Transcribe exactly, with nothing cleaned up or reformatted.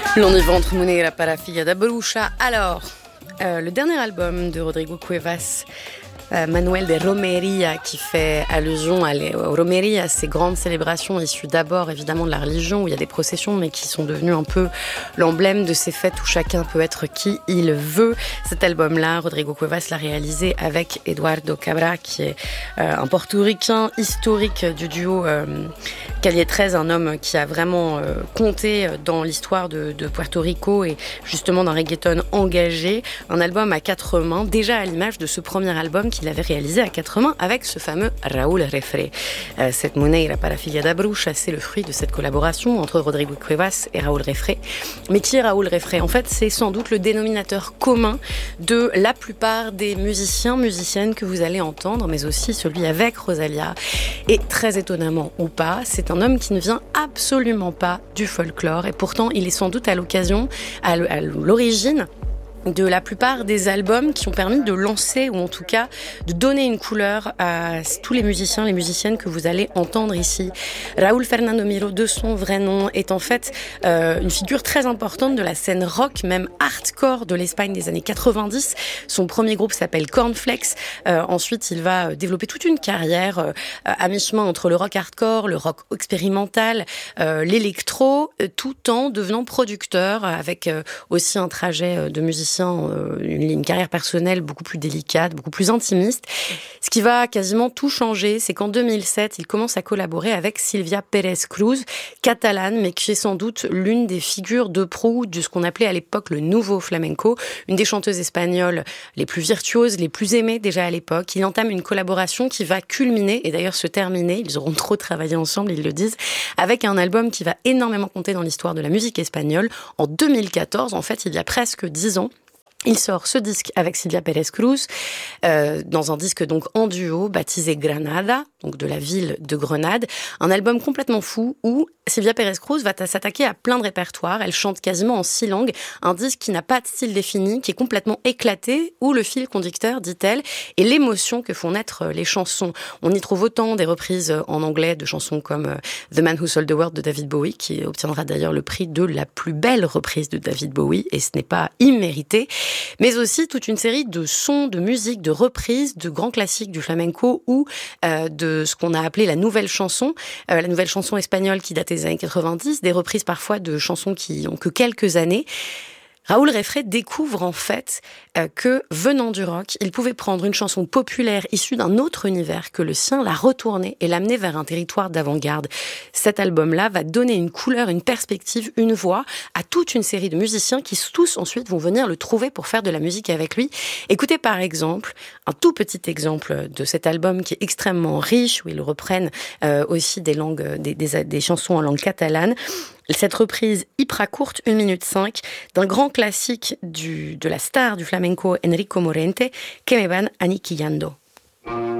L'on y ventre Munera para filla da bruxa. Alors, euh, le dernier album de Rodrigo Cuevas, euh, Manuel de Romería, qui fait allusion à les, aux Romerías, ces grandes célébrations issues d'abord évidemment de la religion, où il y a des processions, mais qui sont devenues un peu l'emblème de ces fêtes où chacun peut être qui il veut. Cet album-là, Rodrigo Cuevas l'a réalisé avec Eduardo Cabra, qui est euh, un portoricain historique du duo euh, Calle treize, un homme qui a vraiment euh, compté dans l'histoire de, de Puerto Rico et justement d'un reggaeton engagé. Un album à quatre mains, déjà à l'image de ce premier album qu'il avait réalisé à quatre mains avec ce fameux Raúl Refré. Euh, cette Moneda para filla da bruxa, c'est le fruit de cette collaboration entre Rodrigo Cuevas et Raúl Refré. Mais qui est Raúl Refré ? En fait, c'est sans doute le dénominateur commun de la plupart des musiciens, musiciennes que vous allez entendre, mais aussi celui avec Rosalía. Et très étonnamment ou pas, c'est un homme qui ne vient absolument pas du folklore et pourtant il est sans doute à l'occasion, à l'origine de la plupart des albums qui ont permis de lancer ou en tout cas de donner une couleur à tous les musiciens, les musiciennes que vous allez entendre ici. Raúl Fernando Miró, de son vrai nom, est en fait euh, une figure très importante de la scène rock, même hardcore de l'Espagne des années quatre-vingt-dix. Son premier groupe s'appelle Cornflakes. Euh, ensuite, il va développer toute une carrière euh, à mi-chemin entre le rock hardcore, le rock expérimental, euh, l'électro, euh, tout en devenant producteur avec euh, aussi un trajet de musicien, une, une carrière personnelle beaucoup plus délicate, beaucoup plus intimiste. Ce qui va quasiment tout changer, c'est qu'en deux mille sept, il commence à collaborer avec Silvia Pérez Cruz, catalane, mais qui est sans doute l'une des figures de proue de ce qu'on appelait à l'époque le nouveau flamenco, une des chanteuses espagnoles les plus virtuoses, les plus aimées déjà à l'époque. Il entame une collaboration qui va culminer, et d'ailleurs se terminer, ils auront trop travaillé ensemble, ils le disent, avec un album qui va énormément compter dans l'histoire de la musique espagnole. En deux mille quatorze, en fait, il y a presque dix ans, il sort ce disque avec Silvia Pérez Cruz, euh, dans un disque donc en duo, baptisé Granada, donc de la ville de Grenade. Un album complètement fou où Silvia Pérez Cruz va s'attaquer à plein de répertoires. Elle chante quasiment en six langues. Un disque qui n'a pas de style défini, qui est complètement éclaté, où le fil conducteur, dit-elle, est l'émotion que font naître les chansons. On y trouve autant des reprises en anglais de chansons comme The Man Who Sold the World de David Bowie, qui obtiendra d'ailleurs le prix de la plus belle reprise de David Bowie, et ce n'est pas immérité, mais aussi toute une série de sons, de musique, de reprises, de grands classiques du flamenco ou euh, de ce qu'on a appelé la nouvelle chanson, euh, la nouvelle chanson espagnole qui datait des années quatre-vingt-dix, des reprises parfois de chansons qui ont que quelques années. Raúl Refré découvre en fait euh, que, venant du rock, il pouvait prendre une chanson populaire issue d'un autre univers que le sien, la retourner et l'amener vers un territoire d'avant-garde. Cet album-là va donner une couleur, une perspective, une voix à toute une série de musiciens qui tous ensuite vont venir le trouver pour faire de la musique avec lui. Écoutez par exemple un tout petit exemple de cet album qui est extrêmement riche, où ils reprennent euh, aussi des langues, des, des, des chansons en langue catalane. Cette reprise hyper courte, une minute cinq, d'un grand classique du, de la star du flamenco Enrico Morente, Que me van aniquillando.